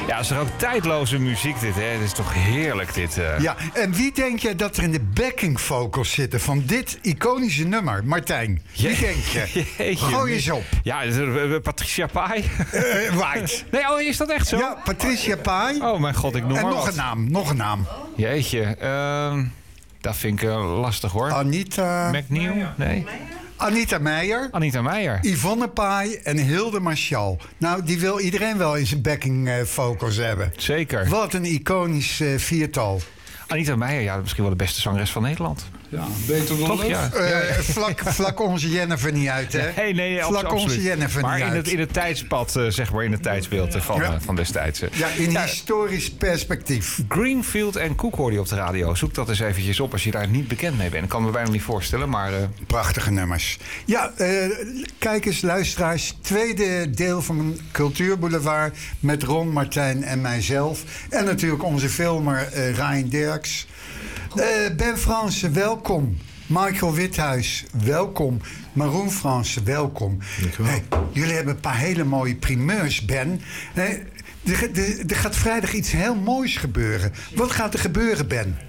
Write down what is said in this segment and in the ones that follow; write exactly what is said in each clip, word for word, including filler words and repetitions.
Ja, het is toch ook tijdloze muziek dit, hè? Het is toch heerlijk, dit. Uh... Ja, en wie denk je dat er in de backing vocals zitten van dit iconische nummer? Martijn, wie Je... denk je? Jeetje. Gooi eens op. Ja, uh, Patricia Pai. Uh, right. Nee, oh, is dat echt zo? Ja, Patricia Pai. Oh, mijn god, ik noem en maar nog wat. een naam, nog een naam. Jeetje, uh, dat vind ik uh, lastig, hoor. Anita... McNeil? Nee. Anita Meijer. Anita Meijer. Yvonne Pai en Hilde Marchal. Nou, die wil iedereen wel in zijn backing uh, vocals hebben. Zeker. Wat een iconisch uh, viertal. Anita Meijer, ja, misschien wel de beste zangeres van Nederland. Ja, beter dan Toch, ja. Uh, vlak, vlak onze Jennifer niet uit, hè? Nee, nee, nee, vlak absoluut. onze Jennifer maar niet in uit. het, in het tijdspad, uh, zeg maar, in het tijdsbeeld uh, van, ja. uh, van destijds. Uh. Ja, in ja, historisch perspectief. Greenfield en Cook hoorde je op de radio. Zoek dat eens eventjes op als je daar niet bekend mee bent. Ik kan me bijna niet voorstellen, maar... Uh... Prachtige nummers. Ja, uh, kijk eens, luisteraars. Tweede deel van Cultuurboulevard met Ron, Martijn en mijzelf. En natuurlijk onze filmer uh, Ryan Derks. Uh, Ben Fransen, welkom. Michael Withuis, welkom. Maroon Fransen, welkom. Hey, jullie hebben een paar hele mooie primeurs, Ben. Hey, er, er, er gaat vrijdag iets heel moois gebeuren. Wat gaat er gebeuren, Ben?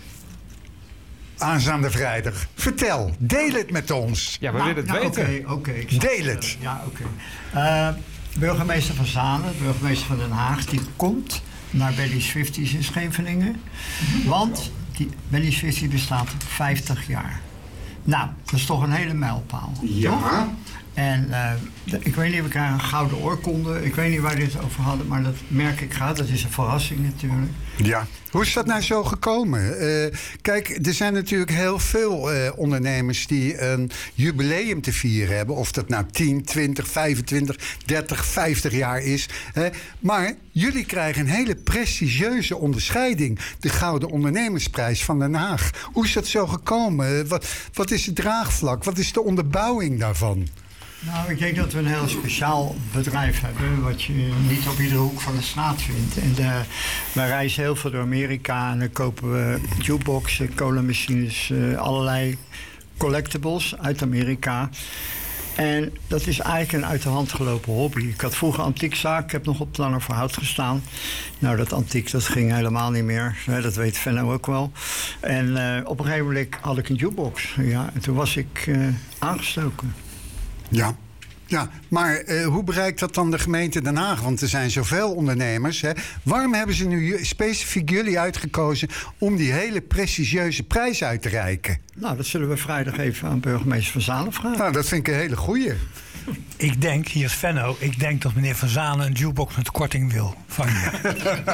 Aanstaande vrijdag. Vertel, deel het met ons. Ja, we nou, willen het nou, weten. Oké, okay, okay, deel het. Ja, oké. Okay. Uh, burgemeester van Zanen, burgemeester van Den Haag, die komt naar Belly's vijftig in Scheveningen. Want die Belly's vijftig bestaat vijftig jaar. Nou, dat is toch een hele mijlpaal. Ja. Toch? En uh, ik weet niet, we krijgen een gouden oorkonde. Ik weet niet waar we dit over hadden, maar dat merk ik graag. Dat is een verrassing natuurlijk. Ja. Hoe is dat nou zo gekomen? Uh, kijk, er zijn natuurlijk heel veel uh, ondernemers die een jubileum te vieren hebben. Of dat nou tien, twintig, vijfentwintig, dertig, vijftig jaar is. Hè. Maar jullie krijgen een hele prestigieuze onderscheiding. De Gouden Ondernemersprijs van Den Haag. Hoe is dat zo gekomen? Wat, wat is het draagvlak? Wat is de onderbouwing daarvan? Nou, ik denk dat we een heel speciaal bedrijf hebben, wat je niet op iedere hoek van de straat vindt. En uh, wij reizen heel veel door Amerika en dan kopen we jukeboxen, cola-machines, uh, allerlei collectibles uit Amerika. En dat is eigenlijk een uit de hand gelopen hobby. Ik had vroeger een antiekzaak, ik heb nog op het Lange Verhout gestaan. Nou, dat antiek, dat ging helemaal niet meer. Dat weet Venno ook wel. En uh, op een gegeven moment had ik een jukebox. Ja, en toen was ik uh, aangestoken. Ja. Ja, maar uh, hoe bereikt dat dan de gemeente Den Haag? Want er zijn zoveel ondernemers. Hè. Waarom hebben ze nu specifiek jullie uitgekozen om die hele prestigieuze prijs uit te reiken? Nou, dat zullen we vrijdag even aan burgemeester Van Zanen vragen. Nou, dat vind ik een hele goeie. Ik denk, hier is Venno, ik denk dat meneer Van Zanen een jukebox met korting wil van je.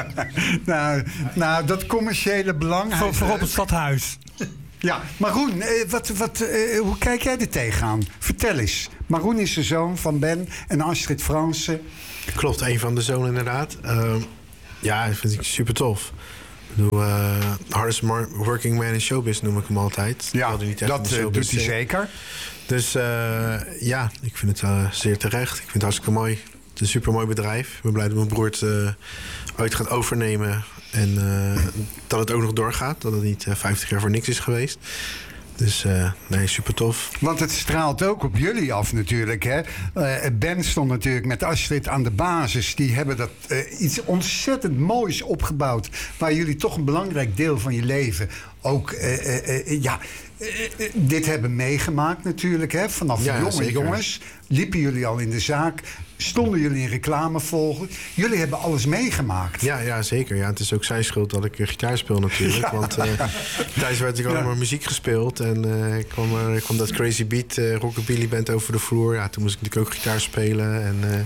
nou, nou, dat commerciële belang... Voor, voor op het stadhuis. Ja, Maroen, wat, wat, uh, hoe kijk jij er tegenaan? Vertel eens. Maroen is de zoon van Ben en Astrid Fransen. Klopt, een van de zonen inderdaad. Uh, ja, dat vind ik super tof. Ik bedoel, uh, hardest working man in showbiz noem ik hem altijd. Ja, niet dat uh, doet hij zeker. Dus uh, ja, ik vind het uh, zeer terecht. Ik vind het hartstikke mooi. Het is een super mooi bedrijf. Ik ben blij dat mijn broer het uh, uit gaat overnemen. En uh, dat het ook nog doorgaat. Dat het niet uh, vijftig jaar voor niks is geweest. Dus uh, nee, super tof. Want het straalt ook op jullie af natuurlijk. Hè? Uh, Ben stond natuurlijk met Astrid aan de basis. Die hebben dat uh, iets ontzettend moois opgebouwd. Waar jullie toch een belangrijk deel van je leven ook uh, uh, uh, ja, uh, uh, dit hebben meegemaakt natuurlijk. Hè? Vanaf ja, jonge zeker. jongens liepen jullie al in de zaak. Stonden jullie in reclamevolgen. Jullie hebben alles meegemaakt. Ja, ja, zeker. Ja, het is ook zijn schuld dat ik uh, gitaar speel natuurlijk. Ja. Want uh, thuis werd ik alleen maar muziek gespeeld. En uh, ik kwam, uh, kwam dat Crazy Beat uh, rockabilly band over de vloer. Ja, toen moest ik natuurlijk ook gitaar spelen. En uh,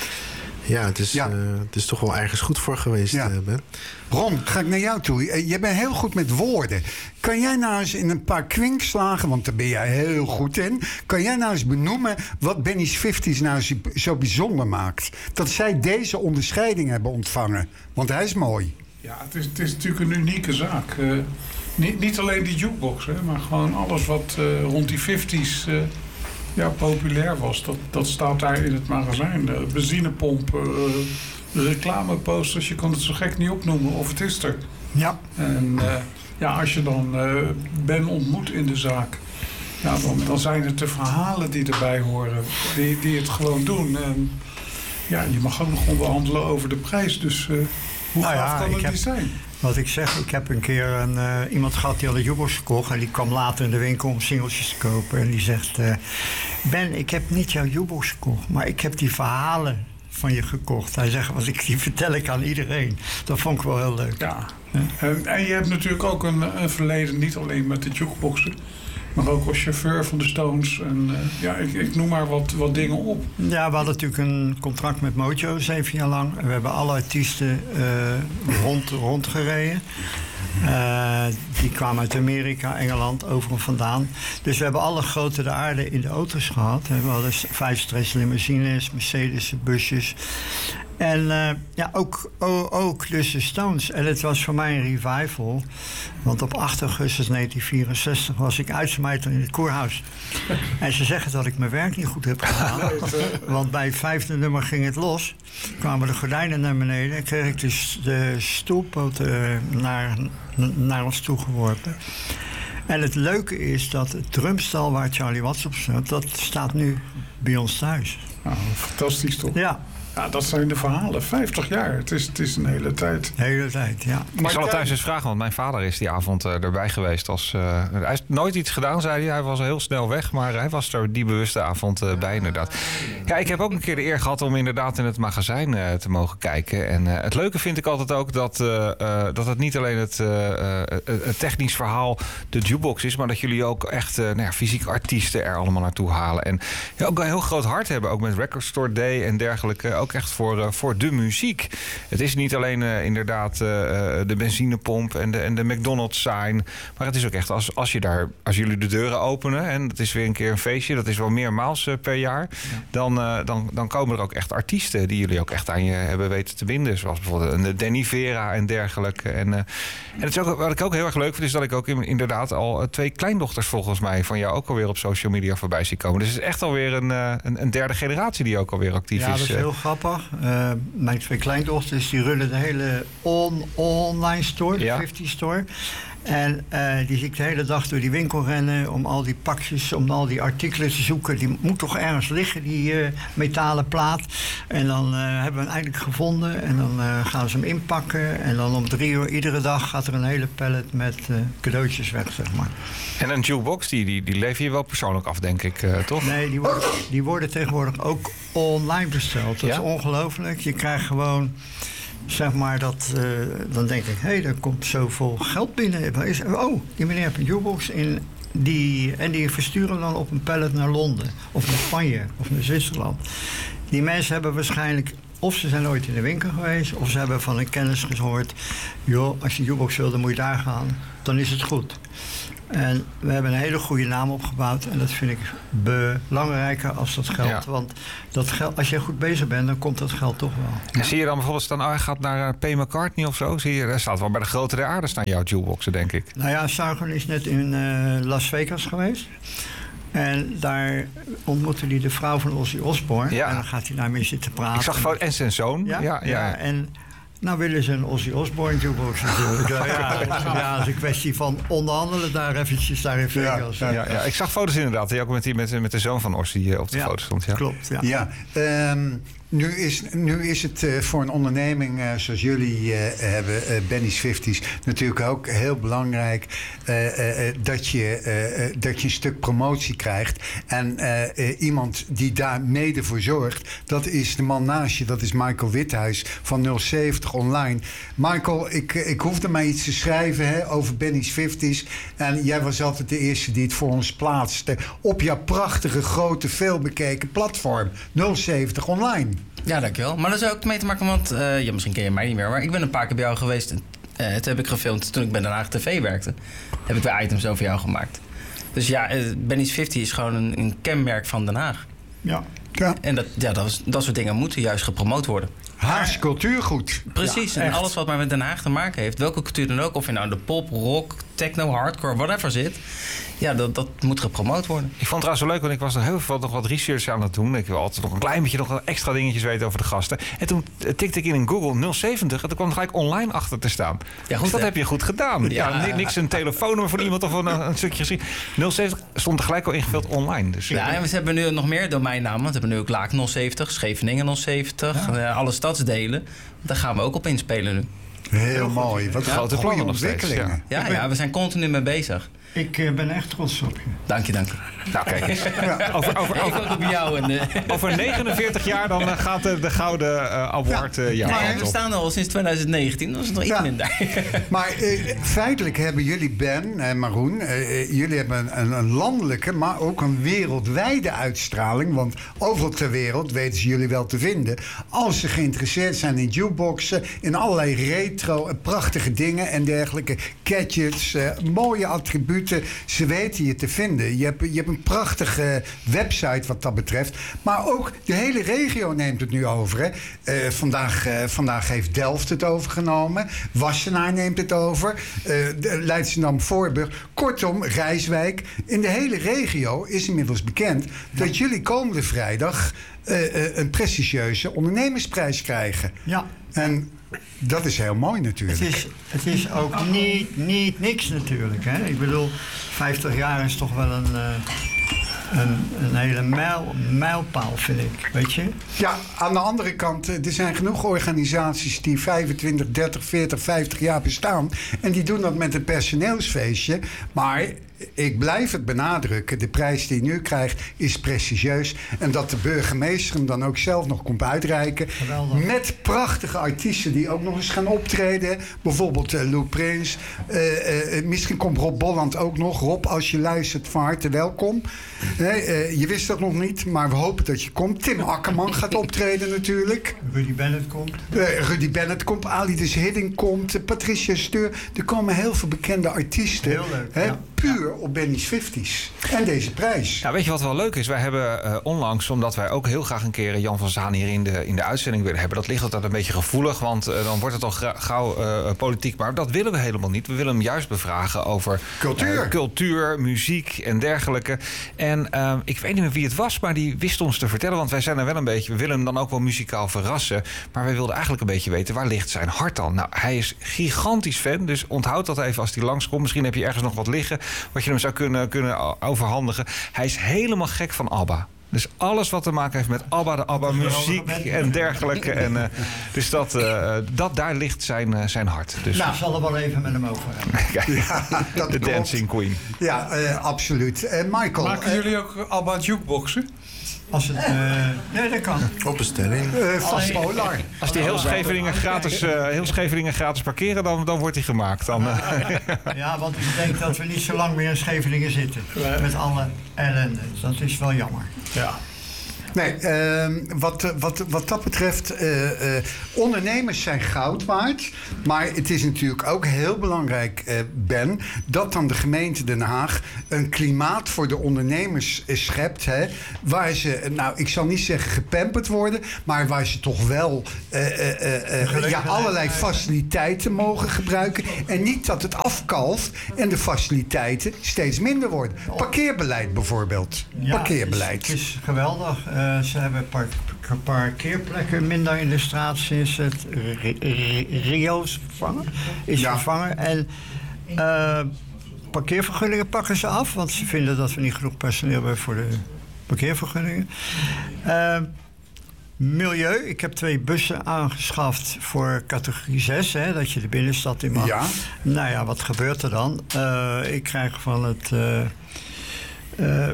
ja, het is, ja. Uh, het is toch wel ergens goed voor geweest, ja. uh, Ben. Ron, ga ik naar jou toe. Uh, je bent heel goed met woorden. Kan jij nou eens in een paar kwinkslagen, want daar ben jij heel goed in. Kan jij nou eens benoemen wat Benny's vijftig nou zo bijzonder maakt? Dat zij deze onderscheiding hebben ontvangen. Want hij is mooi. Ja, het is, het is natuurlijk een unieke zaak. Uh, niet, niet alleen die jukebox, hè, maar gewoon alles wat uh, rond die vijftigs uh, ja, populair was. Dat, dat staat daar in het magazijn. Uh, benzinepompen, uh, reclameposters. Je kan het zo gek niet opnoemen of het is er. Ja. En uh, ja, als je dan uh, Ben ontmoet in de zaak, ja, dan, dan zijn het de verhalen die erbij horen. Die, die het gewoon doen. En ja, je mag ook nog onderhandelen over de prijs. Dus uh, hoe nou gaaf ja, kan ik het heb, niet zijn? Wat ik zeg, ik heb een keer een, uh, iemand gehad die had een jukebox gekocht. En die kwam later in de winkel om singeltjes te kopen. En die zegt, uh, Ben, ik heb niet jouw jukebox gekocht. Maar ik heb die verhalen van je gekocht. Hij zegt, want ik, die vertel ik aan iedereen. Dat vond ik wel heel leuk. Ja. Ja. En, en je hebt natuurlijk ook een, een verleden, niet alleen met de jukeboxen, maar ook als chauffeur van de Stones. En uh, ja, ik, ik noem maar wat, wat dingen op. Ja, we hadden natuurlijk een contract met Mojo, zeven jaar lang. En we hebben alle artiesten uh, rond, rondgereden. Uh, die kwamen uit Amerika, Engeland, overal vandaan. Dus we hebben alle grote de aarde in de auto's gehad. We hadden vijf stress limousines, Mercedes, busjes. En uh, ja, ook, ook dus de Stones. En het was voor mij een revival. Want op acht augustus negentien vierenzestig was ik uitsmijter in het koerhuis. En ze zeggen dat ik mijn werk niet goed heb gedaan. Want bij het vijfde nummer ging het los. Kwamen de gordijnen naar beneden. En kreeg ik dus de stoelpoten naar, naar ons toe geworpen. En het leuke is dat het drumstel waar Charlie Watts op staat, dat staat nu bij ons thuis. Nou, fantastisch toch? Ja. Ja, dat zijn de verhalen. vijftig jaar. Het is, het is een hele tijd. De hele tijd, ja. Ik zal het thuis eens vragen, want mijn vader is die avond uh, erbij geweest. Als, uh, hij heeft nooit iets gedaan, zei hij. Hij was heel snel weg, maar hij was er die bewuste avond uh, bij inderdaad. Ja, ik heb ook een keer de eer gehad om inderdaad in het magazijn uh, te mogen kijken. En uh, het leuke vind ik altijd ook dat, uh, uh, dat het niet alleen het, uh, uh, het technisch verhaal, de jukebox is, maar dat jullie ook echt uh, nou ja, fysiek artiesten er allemaal naartoe halen. En ja, ook een heel groot hart hebben, ook met Record Store Day en dergelijke. Ook echt voor, uh, voor de muziek. Het is niet alleen uh, inderdaad uh, de benzinepomp en de, en de McDonald's sign. Maar het is ook echt als, als je daar, als jullie de deuren openen en het is weer een keer een feestje, dat is wel meermaals uh, per jaar. Ja. Dan, uh, dan, dan komen er ook echt artiesten die jullie ook echt aan je hebben weten te binden. Zoals bijvoorbeeld een Danny Vera en dergelijke. En, uh, en het is ook, wat ik ook heel erg leuk vind, is dat ik ook inderdaad al uh, twee kleindochters volgens mij van jou ook alweer op social media voorbij zie komen. Dus het is echt alweer een, uh, een, een derde generatie die ook alweer actief ja, is. Ja, dat is heel grappig. Uh, mijn twee kleindochters die runnen de hele on, online store, de ja. vijftig store. En uh, die zie ik de hele dag door die winkel rennen om al die pakjes, om al die artikelen te zoeken. Die moet toch ergens liggen, die uh, metalen plaat. En dan uh, hebben we hem eindelijk gevonden en dan uh, gaan ze hem inpakken. En dan om drie uur iedere dag gaat er een hele pallet met uh, cadeautjes weg, zeg maar. En een jukebox, die, die, die lever je wel persoonlijk af, denk ik, uh, toch? Nee, die worden, die worden tegenwoordig ook online besteld. Dat ja? is ongelooflijk. Je krijgt gewoon, zeg maar, dat, uh, dan denk ik, hé, hey, er komt zoveel geld binnen. Oh, die meneer heeft een jukebox in die, en die versturen dan op een pallet naar Londen. Of naar Spanje, of naar Zwitserland. Die mensen hebben waarschijnlijk, of ze zijn ooit in de winkel geweest, of ze hebben van een kennis gehoord, joh, als je een jukebox wil, dan moet je daar gaan. Dan is het goed. En we hebben een hele goede naam opgebouwd. En dat vind ik belangrijker als dat geld. Ja. Want dat geld, als je goed bezig bent, dan komt dat geld toch wel. Ja. Zie je dan bijvoorbeeld staan, oh, hij gaat naar uh, Paul McCartney of zo? Zie je, daar staat wel bij de grote der aarde staan jouw jukeboxen, denk ik. Nou ja, Sargon is net in uh, Las Vegas geweest. En daar ontmoette hij de vrouw van Ozzy Osbourne. Ja. En dan gaat hij daarmee zitten praten. Ik zag foto en zijn zoon. Ja, ja, ja. ja. En nou willen ze een Ozzy Osbourne jukebox natuurlijk. Ja, ja, ja, het is een kwestie van onderhandelen daar eventjes daar in Vegas. Ja, ja, ja. Ik zag foto's inderdaad, die ook met, die, met, met de zoon van Ozzy op de ja, foto stond. Ja, klopt. Ja, ja um, nu, is, nu is het uh, voor een onderneming uh, zoals jullie uh, hebben, uh, Benny's vijfti's, natuurlijk ook heel belangrijk uh, uh, dat, je, uh, uh, dat je een stuk promotie krijgt. En uh, uh, iemand die daar mede voor zorgt, dat is de man naast je, dat is Michael Withuis van nul zeventig Online. Michael, ik, ik hoefde mij iets te schrijven hè, over Benny's vijfti's. En jij was altijd de eerste die het voor ons plaatste op jouw prachtige, grote, veelbekeken platform nul zeventig Online. Ja, dankjewel. Maar dat is ook mee te maken, want uh, ja, misschien ken je mij niet meer, maar ik ben een paar keer bij jou geweest. En, uh, toen heb ik gefilmd toen ik bij Den Haag T V werkte. Heb ik weer items over jou gemaakt. Dus ja, uh, Benny's vijftig is gewoon een, een kenmerk van Den Haag. Ja. ja. En dat, ja, dat, is, dat soort dingen moeten juist gepromoot worden. Haags cultuurgoed. Precies. Ja, en alles wat maar met Den Haag te maken heeft, welke cultuur dan ook, of je nou de pop, rock, techno, hardcore, whatever zit. Ja, dat, dat moet gepromoot worden. Ik vond het trouwens zo leuk, want ik was nog heel veel nog wat research aan het doen. Ik wil altijd nog een klein beetje nog extra dingetjes weten over de gasten. En toen tikte ik in een Google nul zeventig en toen kwam er gelijk online achter te staan. Ja, goed, dus dat hè? heb je goed gedaan. Ja, ja, niks een telefoonnummer van iemand of een, een stukje gezien. nul zeventig stond er gelijk al ingevuld online. Dus, ja, en we hebben nu nog meer domeinnamen. We hebben nu ook Laak nul zeventig, Scheveningen nul zeventig, ja. uh, alle stadsdelen. Daar gaan we ook op inspelen nu. Heel mooi. Wat ja, grote plannen ontwikkelingen. Ja, ja, ja, we zijn continu mee bezig. Ik uh, ben echt trots op je. Dank je, dank je. Nou, kijk eens. Ja. Over, over, over, ik ook op jou. En, uh... over negenenveertig jaar dan uh, gaat de, de Gouden uh, Award uh, ja. Maar we staan al sinds twintig negentien. Dat is nog iets ja. minder. Maar uh, feitelijk hebben jullie, Ben en Maroen... Uh, jullie hebben een, een landelijke, maar ook een wereldwijde uitstraling. Want overal ter wereld weten ze jullie wel te vinden. Als ze geïnteresseerd zijn in jukeboxen... in allerlei retro, prachtige dingen en dergelijke. Gadgets, uh, mooie attributen. Ze weten je te vinden. Je hebt, je hebt een prachtige website wat dat betreft. Maar ook de hele regio neemt het nu over. Hè. Uh, vandaag, uh, vandaag heeft Delft het overgenomen. Wassenaar neemt het over. Uh, Leidschendam, Voorburg. Kortom, Rijswijk. In de hele regio is inmiddels bekend... Ja. dat jullie komende vrijdag uh, uh, een prestigieuze ondernemersprijs krijgen. Ja. En... dat is heel mooi natuurlijk. Het is, het is ook niet, niet niks natuurlijk. Hè? Ik bedoel, vijftig jaar is toch wel een, uh, een, een hele mijl, mijlpaal, vind ik. Weet je? Ja, aan de andere kant, er zijn genoeg organisaties die vijfentwintig, dertig, veertig, vijftig jaar bestaan. En die doen dat met een personeelsfeestje. Maar ik blijf het benadrukken. De prijs die je nu krijgt is prestigieus. En dat de burgemeester hem dan ook zelf nog komt uitreiken. Geweldig. Met prachtige artiesten die ook nog eens gaan optreden. Bijvoorbeeld uh, Lou Prins. Uh, uh, misschien komt Rob Bolland ook nog. Rob, als je luistert, van harte welkom. Nee, uh, je wist dat nog niet, maar we hopen dat je komt. Tim Akkerman gaat optreden natuurlijk. Rudy Bennett komt. Uh, Rudy Bennett komt. Ali de Hiddink komt. Uh, Patricia Steur. Er komen heel veel bekende artiesten. Heel leuk, hè, ja. Puur op Benny's vijfti's. En deze prijs. Ja, weet je wat wel leuk is? Wij hebben uh, onlangs, omdat wij ook heel graag een keer Jan van Zaan hier in de, in de uitzending willen hebben. Dat ligt altijd een beetje gevoelig, want uh, dan wordt het al gra- gauw uh, politiek. Maar dat willen we helemaal niet. We willen hem juist bevragen over cultuur, uh, cultuur muziek en dergelijke. En uh, ik weet niet meer wie het was, maar die wist ons te vertellen. Want wij zijn er wel een beetje, we willen hem dan ook wel muzikaal verrassen. Maar wij wilden eigenlijk een beetje weten, waar ligt zijn hart dan? Nou, hij is gigantisch fan, dus onthoud dat even als hij langskomt. Misschien heb je ergens nog wat liggen wat je hem zou kunnen, kunnen overhandigen. Hij is helemaal gek van ABBA. Dus alles wat te maken heeft met ABBA, de ABBA-muziek en dergelijke. En, uh, dus dat, uh, dat, daar ligt zijn, uh, zijn hart. Dus. Nou, ik zal er wel even met hem over hebben. Ja, dat de klopt. Dancing Queen. Ja, uh, absoluut. Uh, Michael. Maken uh, jullie ook ABBA jukeboxen? Als het, uh, nee, dat kan. Op bestelling. Uh, van Polar. Als die heel Scheveningen gratis, uh, heel Scheveningen gratis parkeren, dan, dan wordt die gemaakt. Dan, uh. Ja, want ik denk dat we niet zo lang meer in Scheveningen zitten. Met alle ellende. Dat is wel jammer. Ja. Nee, uh, wat, wat, wat dat betreft, uh, uh, ondernemers zijn goud waard. Maar het is natuurlijk ook heel belangrijk, uh, Ben, dat dan de gemeente Den Haag een klimaat voor de ondernemers schept. Hè, waar ze, nou, ik zal niet zeggen gepamperd worden, maar waar ze toch wel uh, uh, uh, ja, allerlei faciliteiten mogen gebruiken. En niet dat het afkalft en de faciliteiten steeds minder worden. Parkeerbeleid bijvoorbeeld. Ja, Parkeerbeleid. Het is, het is geweldig. Uh, ze hebben par- parkeerplekken minder in de straat sinds het Rio's vervangen, is ja. vervangen. En uh, parkeervergunningen pakken ze af, want ze vinden dat we niet genoeg personeel hebben voor de parkeervergunningen. Uh, Milieu, ik heb twee bussen aangeschaft voor categorie zes, hè, dat je de binnenstad in mag. Ja. Nou ja, wat gebeurt er dan? Uh, ik krijg van het... Uh, uh,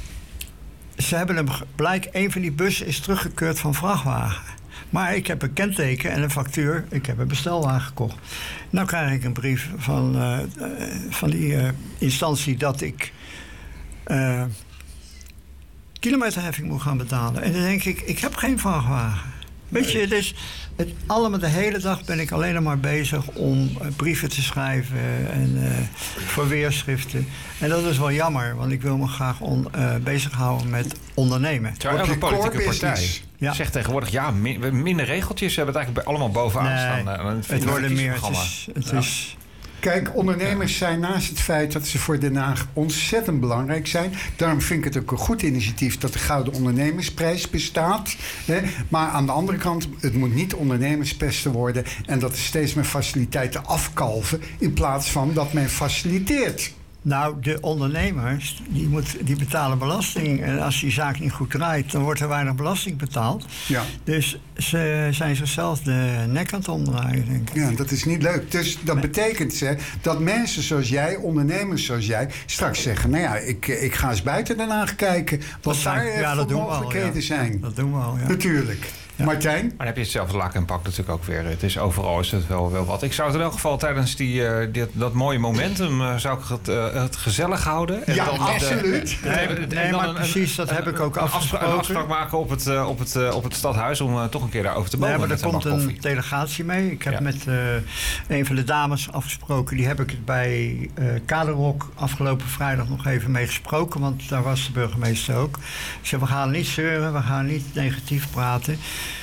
Ze hebben hem, blijk, een van die bussen is teruggekeurd van vrachtwagen. Maar ik heb een kenteken en een factuur. Ik heb een bestelwagen gekocht. Nou krijg ik een brief van, uh, van die uh, instantie dat ik uh, kilometerheffing moet gaan betalen. En dan denk ik, ik heb geen vrachtwagen. Weet je, dus het, allemaal de hele dag ben ik alleen maar bezig om uh, brieven te schrijven en uh, voor weerschriften. En dat is wel jammer, want ik wil me graag on, uh, bezighouden met ondernemen. Terwijl elke politieke partij ja. zegt tegenwoordig, ja, min, minder regeltjes. Ze hebben het eigenlijk allemaal bovenaan nee, staan. Uh, het, het worden meer. Het is, het ja. is, Kijk, ondernemers zijn naast het feit dat ze voor Den Haag ontzettend belangrijk zijn. Daarom vind ik het ook een goed initiatief dat de Gouden Ondernemersprijs bestaat. Hè. Maar aan de andere kant, het moet niet ondernemerspesten worden. En dat er steeds meer faciliteiten afkalven in plaats van dat men faciliteert. Nou, de ondernemers die, moet, die betalen belasting. En als die zaak niet goed draait, dan wordt er weinig belasting betaald. Ja. Dus ze zijn zichzelf de nek aan het omdraaien, denk ik. Ja, dat is niet leuk. Dus dat nee. betekent hè, dat mensen zoals jij, ondernemers zoals jij, straks zeggen: nou ja, ik, ik ga eens buiten Den Haag kijken wat dat daar zijn, ja, voor mogelijkheden al, ja. zijn. Dat doen we al, ja. Natuurlijk. Ja. Martijn? Maar dan heb je hetzelfde laken en pak natuurlijk ook weer. Het is overal is het wel, wel wat. Ik zou het in elk geval tijdens die, uh, dit, dat mooie momentum uh, zou ik het, uh, het gezellig houden. En ja, dan absoluut. De, nee, nee, nee maar een, precies, dat een, heb ik ook een afgesproken. Een afspraak maken op het, uh, op het, uh, op het stadhuis om uh, toch een keer daarover te babbelen. Nee, maar er komt een koffie. delegatie mee. Ik heb ja. met uh, een van de dames afgesproken. Die heb ik het bij uh, Kaderok afgelopen vrijdag nog even mee gesproken. Want daar was de burgemeester ook. Ik zei, we gaan niet zeuren, we gaan niet negatief praten.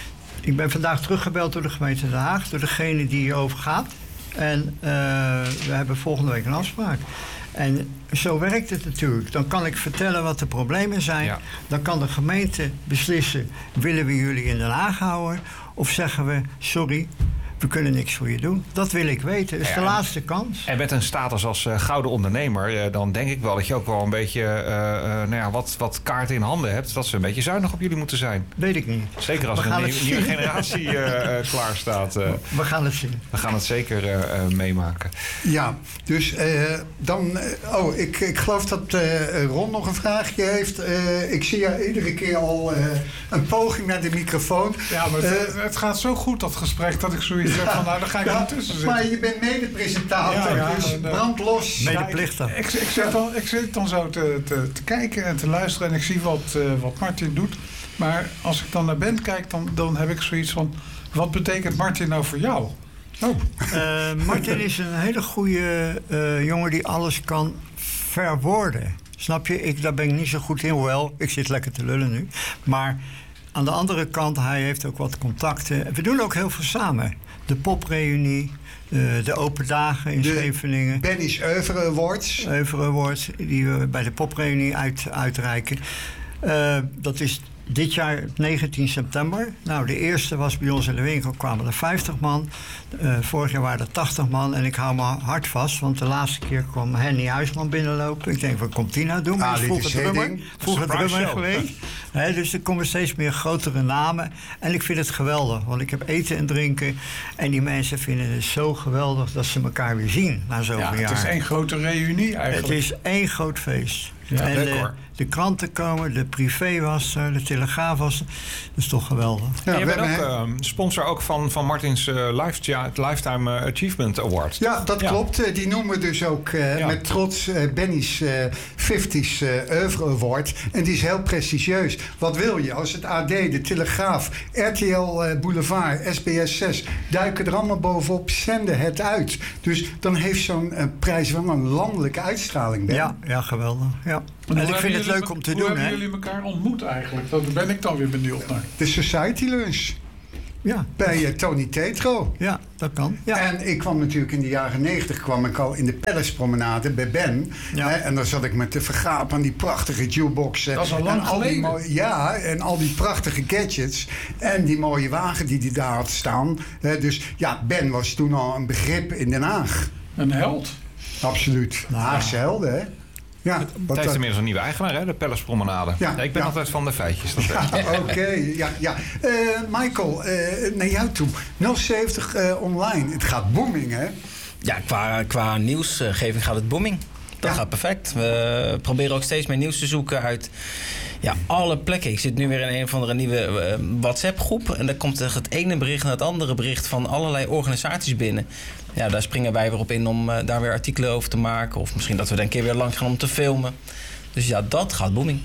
Ik ben vandaag teruggebeld door de gemeente Den Haag, door degene die hierover gaat. En uh, we hebben volgende week een afspraak. En zo werkt het natuurlijk. Dan kan ik vertellen wat de problemen zijn. Ja. Dan kan de gemeente beslissen, willen we jullie in Den Haag houden? Of zeggen we, sorry, we kunnen niks voor je doen. Dat wil ik weten. Dat is ja, de laatste kans. En met een status als uh, gouden ondernemer, uh, dan denk ik wel dat je ook wel een beetje uh, uh, nou ja, wat, wat kaarten in handen hebt. Dat ze een beetje zuinig op jullie moeten zijn. Weet ik niet. Zeker als er een nieuw, nieuwe generatie uh, uh, klaar staat. Uh, we gaan het zien. We gaan het zeker uh, uh, meemaken. Ja, dus uh, dan... Uh, oh, ik, ik geloof dat uh, Ron nog een vraagje heeft. Uh, ik zie ja iedere keer al uh, een poging naar de microfoon. Ja, maar het, uh, het gaat zo goed, dat gesprek, dat ik zoiets heb van, nou, dan ga ik ja, er tussen zitten. Maar je bent medepresentator, ja, ja, dus uh, brand los. Medeplichtig. Ja, ik, ik, ik, zit dan, ik zit dan zo te, te, te kijken en te luisteren en ik zie wat, uh, wat Martin doet. Maar als ik dan naar Ben kijk, dan, dan heb ik zoiets van, wat betekent Martin nou voor jou? Oh. Uh, Martin is een hele goede uh, jongen die alles kan verwoorden. Snap je? Ik, daar ben ik niet zo goed in. Hoewel, ik zit lekker te lullen nu. Maar aan de andere kant, hij heeft ook wat contacten. We doen ook heel veel samen. De popreunie, de, de open dagen in de Scheveningen. Benny's Oeuvre Awards. Oeuvre Awards, die we bij de popreunie uit, uitreiken. Uh, dat is dit jaar negentien september. Nou, de eerste was bij ons in de winkel, kwamen er vijftig man. Uh, vorig jaar waren er tachtig man. En ik hou me hard vast, want de laatste keer kwam Henny Huisman binnenlopen. Ik denk, wat komt die nou doen? Ah, vroeger drummer, vroeger drummer geweest. He, dus er komen steeds meer grotere namen. En ik vind het geweldig, want ik heb eten en drinken. En die mensen vinden het zo geweldig dat ze elkaar weer zien na zoveel ja, jaar. Het is één grote reunie eigenlijk. Het is één groot feest. Ja, en leuk, de, hoor. de kranten komen, de privé was er, de Telegraaf was er. Dat is toch geweldig. Ja, en je bent ook uh, sponsor ook van, van Martins uh, Life, Lifetime Achievement Award. Ja, dat ja. klopt. Die noemen we dus ook uh, ja. met trots uh, Benny's uh, vijftiger uh, Oeuvre Award. En die is heel prestigieus. Wat wil je? Als het A D, de Telegraaf, R T L uh, Boulevard, S B S zes... duiken er allemaal bovenop, zenden het uit. Dus dan heeft zo'n uh, prijs wel een landelijke uitstraling. Ben. Ja, ja, geweldig. Ja. En, en ik vind het leuk om te hoe doen. Hoe hebben hè? jullie elkaar ontmoet eigenlijk? Daar ben ik dan weer benieuwd naar. De Society Lunch. Ja. Bij uh, Tony Tetro. Ja, dat kan. Ja. En ik kwam natuurlijk in de jaren negentig kwam ik al in de Palace Promenade bij Ben. Ja. Hè, en dan zat ik met te vergapen aan die prachtige jukeboxen. Dat is al lang en al die geleden. mooie, ja, en al die prachtige gadgets. En die mooie wagen die hij daar had staan. Hè, dus ja, Ben was toen al een begrip in Den Haag. Een held. Absoluut. Nou, Haagse helden, hè? Ja, Het heeft inmiddels een nieuwe eigenaar, hè? De Palace Promenade. Ja, ja, ik ben ja. altijd van de feitjes. Dat Ja, oké. Okay, ja, ja. Uh, Michael, uh, naar jou toe. nul zeventig uh, online. Het gaat booming, hè? Ja, qua, qua nieuwsgeving gaat het booming. Dat Ja. gaat perfect. We proberen ook steeds meer nieuws te zoeken uit ja, alle plekken. Ik zit nu weer in een of andere nieuwe uh, WhatsApp-groep. En daar komt er het ene bericht naar het andere bericht van allerlei organisaties binnen. Ja, daar springen wij weer op in om uh, daar weer artikelen over te maken. Of misschien dat we er een keer weer langs gaan om te filmen. Dus ja, dat gaat booming.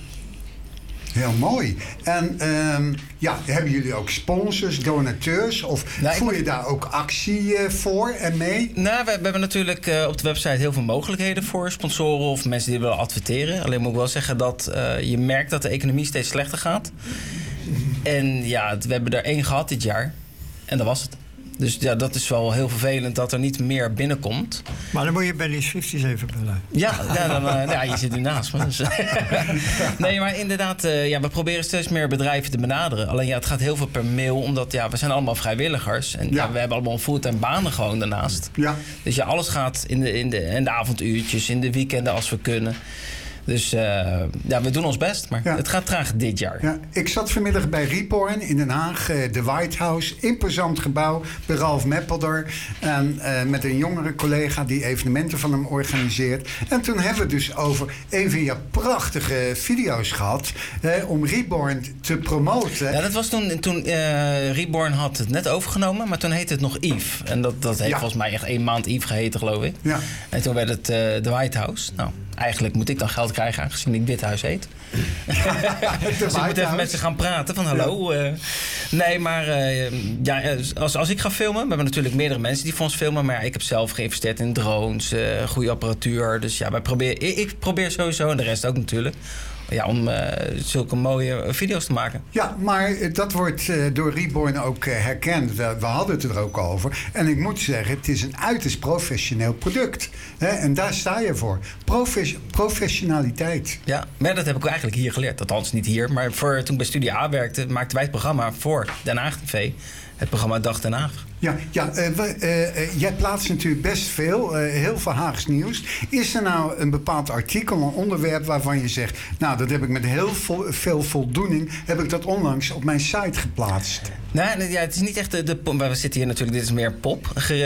Heel mooi. En um, ja, hebben jullie ook sponsors, donateurs? Of nou, voer ik... je daar ook actie uh, voor en mee? Nou, we, we hebben natuurlijk uh, op de website heel veel mogelijkheden voor sponsoren of mensen die willen adverteren. Alleen moet ik wel zeggen dat uh, je merkt dat de economie steeds slechter gaat. En ja, we hebben er één gehad dit jaar. En dat was het. Dus ja, dat is wel heel vervelend dat er niet meer binnenkomt. Maar dan moet je Benny's fifties even bellen. Ja, ja, dan, uh, ja je zit nu naast me. Dus. Nee, maar inderdaad, uh, ja, we proberen steeds meer bedrijven te benaderen. Alleen ja, het gaat heel veel per mail, omdat ja, we zijn allemaal vrijwilligers. En ja. Ja, we hebben allemaal fulltime banen gewoon daarnaast. Ja. Dus ja, alles gaat in de, in, de, in de avonduurtjes, in de weekenden als we kunnen. Dus uh, ja, we doen ons best, maar ja. Het gaat traag dit jaar. Ja, ik zat vanmiddag bij Reborn in Den Haag, uh, de White House. Imposant gebouw bij Ralf Meppelder. En uh, met een jongere collega die evenementen van hem organiseert. En toen hebben we het dus over een van je prachtige video's gehad. Uh, om Reborn te promoten. Ja, dat was toen, toen uh, Reborn had het net overgenomen, maar toen heette het nog Yves. En dat, dat heeft ja. volgens mij echt één maand Yves geheten, geloof ik. Ja. En toen werd het uh, de White House. Nou, eigenlijk moet ik dan geld krijgen aangezien ik dit huis heet. Ja, dus ik moet even met ze gaan praten van hallo. Ja. Uh, nee, maar uh, ja, als, als ik ga filmen, we hebben natuurlijk meerdere mensen die voor ons filmen, maar ja, ik heb zelf geïnvesteerd in drones, uh, goede apparatuur. Dus ja, wij proberen, ik, ik probeer sowieso, en de rest ook natuurlijk, ja, om uh, zulke mooie video's te maken. Ja, maar dat wordt uh, door Reborn ook uh, herkend. We, we hadden het er ook over. En ik moet zeggen, het is een uiterst professioneel product. Hè? En daar sta je voor. Profes- professionaliteit. Ja, maar dat heb ik eigenlijk hier geleerd. Althans niet hier, maar voor, toen ik bij Studio A werkte, maakten wij het programma voor Den Haag T V. Het programma Dag Den Haag. Ja, ja uh, we, uh, uh, jij plaatst natuurlijk best veel, uh, heel veel Haags nieuws. Is er nou een bepaald artikel, een onderwerp waarvan je zegt, nou, dat heb ik met heel vo- veel voldoening, heb ik dat onlangs op mijn site geplaatst? Nee, ja, het is niet echt de, de we zitten hier natuurlijk, dit is meer pop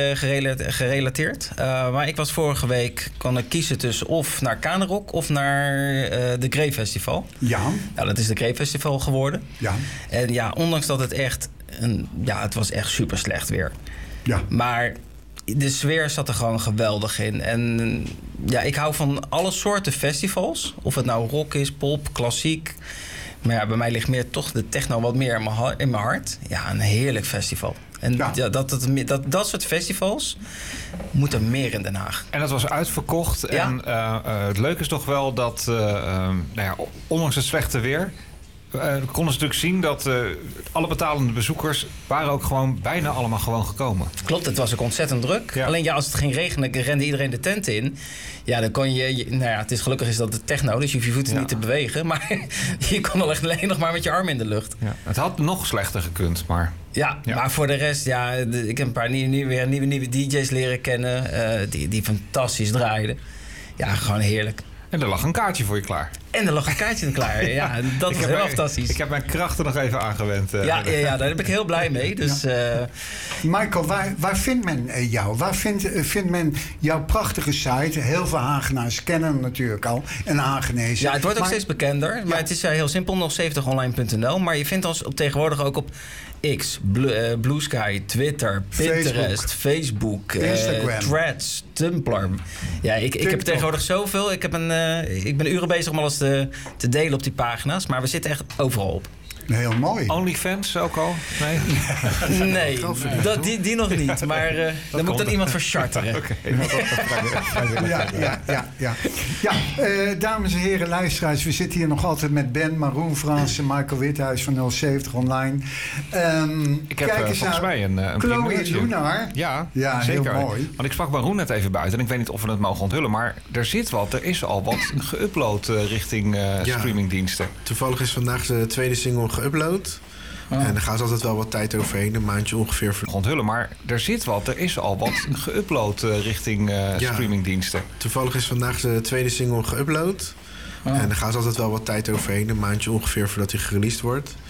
gerelateerd. Uh, maar ik was vorige week, kon ik kiezen tussen of naar Kanerok of naar uh, de Grey Festival. Ja. Nou, dat is de Grey Festival geworden. Ja. En ja, ondanks dat het echt, een, ja, het was echt super slecht weer. Ja. Maar de sfeer zat er gewoon geweldig in. En ja, ik hou van alle soorten festivals. Of het nou rock is, pop, klassiek. Maar ja, bij mij ligt meer toch de techno wat meer in mijn, ha- in mijn hart. Ja, een heerlijk festival. En ja. Ja, dat, dat, dat, dat soort festivals moeten meer in Den Haag. En dat was uitverkocht. Ja. En uh, uh, het leuke is toch wel dat, uh, uh, nou ja, ondanks het slechte weer, Uh, konden ze natuurlijk zien dat uh, alle betalende bezoekers waren ook gewoon bijna allemaal gewoon gekomen. Klopt, het was ook ontzettend druk. Ja. Alleen ja, als het ging regenen, rende iedereen de tent in. Ja, dan kon je, je... Nou ja, het is gelukkig is dat het techno, dus je hoeft je voeten ja. niet te bewegen. Maar je kon al echt alleen nog maar met je arm in de lucht. Ja. Het had nog slechter gekund, maar... Ja, ja, maar voor de rest, ja, de, ik heb een paar nieuwe, nieuwe, nieuwe, nieuwe D J's leren kennen. Uh, die, die fantastisch draaiden. Ja, gewoon heerlijk. En er lag een kaartje voor je klaar. En er lag een kaartje klaar. Ja, dat is heel mijn, fantastisch. Ik heb mijn krachten nog even aangewend. Uh, ja, ja, ja, daar ben ik heel blij mee. Dus, ja. uh... Michael, waar, waar vindt men jou? Waar vindt, vindt men jouw prachtige site? Heel veel Hagenaars kennen hem natuurlijk al. En Hagenezen. Ja, het wordt ook maar, steeds bekender. Maar ja. Het is uh, heel simpel, nog zeventig online punt n l. Maar je vindt ons op tegenwoordig ook op X, Blue, uh, Blue Sky, Twitter, Pinterest, Facebook, Facebook Instagram, uh, Threads, Tumblr. Ja, ik, ik heb tegenwoordig zoveel. Ik, heb een, uh, ik ben uren bezig om alles te, te delen op die pagina's. Maar we zitten echt overal op. Heel mooi. OnlyFans ook al? Nee, nee dat, die, die nog niet. Maar uh, dan moet dan iemand vercharteren. Okay. ja, ja, ja, ja. ja uh, dames en heren, luisteraars. We zitten hier nog altijd met Ben, Maroon Frans en Michael Withuis van nul zeventig Online. Um, ik heb uh, volgens mij een, een Chloe Lunar. Ja, ja, zeker. Heel mooi. Want ik sprak Maroon net even buiten. En ik weet niet of we het mogen onthullen. Maar er zit wat. Er is al wat geüpload uh, richting uh, ja. streamingdiensten. Toevallig is vandaag de tweede single geüpload. Oh. En daar gaan ze altijd wel wat tijd overheen, een maandje ongeveer. Onthullen, maar er zit wat, er is al wat geüpload uh, richting uh, ja. streamingdiensten. Toevallig is vandaag de tweede single geüpload. Oh. En daar gaan ze altijd wel wat tijd overheen, een maandje ongeveer voordat hij gereleased wordt.